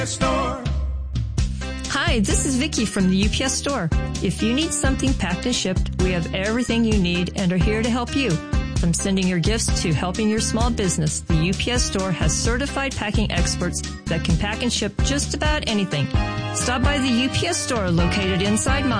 Store. Hi, this is Vicki from the UPS Store. If you need something packed and shipped, we have everything you need and are here to help you. From sending your gifts to helping your small business, the UPS Store has certified packing experts that can pack and ship just about anything. Stop by the UPS Store located inside